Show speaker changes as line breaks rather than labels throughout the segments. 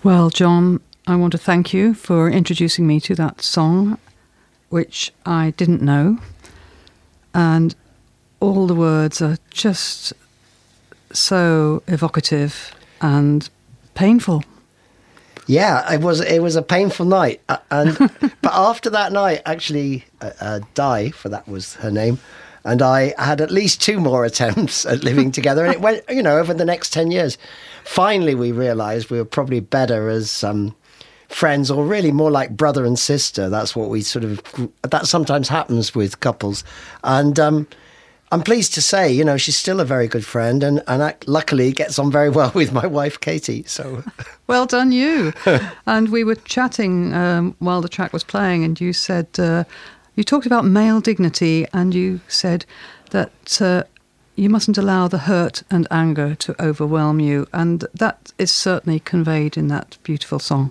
Well, John, I want to thank you for introducing me to that song, which I didn't know. And all the words are just so evocative and painful.
Yeah, it was a painful night, but after that night, actually, Di, for that was her name, and I had at least 2 more attempts at living together, and it went, over the next 10 years. Finally, we realised we were probably better as friends, or really more like brother and sister. That's what we that sometimes happens with couples, and I'm pleased to say, she's still a very good friend, and luckily gets on very well with my wife, Katie. So,
well done, you. And we were chatting while the track was playing, and you said you talked about male dignity, and you said that you mustn't allow the hurt and anger to overwhelm you, and that is certainly conveyed in that beautiful song.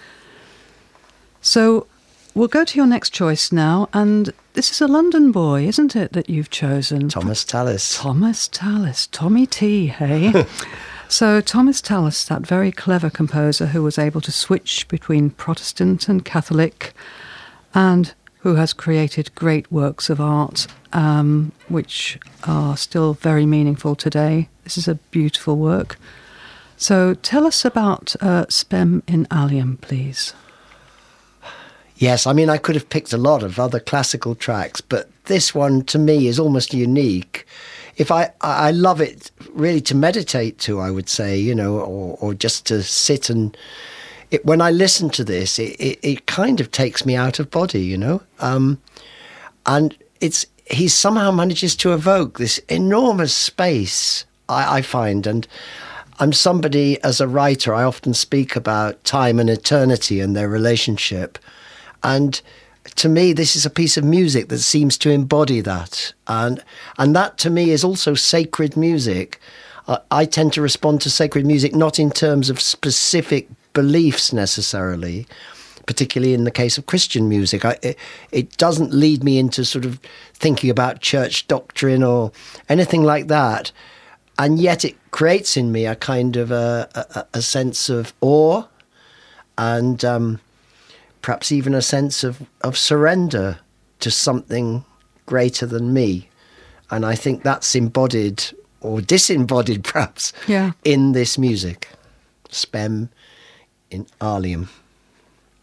So we'll go to your next choice now, and this is a London boy, isn't it, that you've chosen?
Thomas Tallis.
Thomas Tallis. Tommy T, hey? So Thomas Tallis, that very clever composer who was able to switch between Protestant and Catholic, and who has created great works of art, which are still very meaningful today. This is a beautiful work. So tell us about Spem in Alium, please.
Yes, I could have picked a lot of other classical tracks, but this one to me is almost unique. If I love it really to meditate to, I would say, or just to sit and when I listen to this, it kind of takes me out of body, and he somehow manages to evoke this enormous space, I find, and I'm somebody, as a writer, I often speak about time and eternity and their relationship. And to me, this is a piece of music that seems to embody that. And that, to me, is also sacred music. I tend to respond to sacred music not in terms of specific beliefs necessarily, particularly in the case of Christian music. It doesn't lead me into sort of thinking about church doctrine or anything like that. And yet it creates in me a kind of a sense of awe and perhaps even a sense of surrender to something greater than me. And I think that's embodied or disembodied perhaps in this music. Spem in Alium.